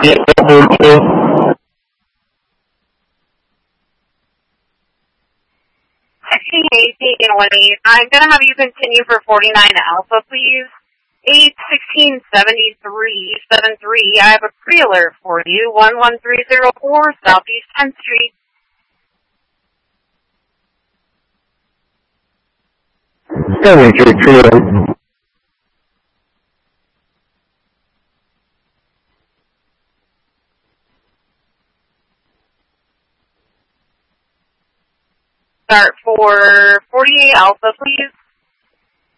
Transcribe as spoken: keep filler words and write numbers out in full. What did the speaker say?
I'm going to have you continue for forty-nine Alpha, please. eight sixteen seventy-three seventy-three. I have a pre-alert for you. one one three zero four Southeast tenth Street. seventy-three, pre-alert. Start for forty-eight Alpha, please.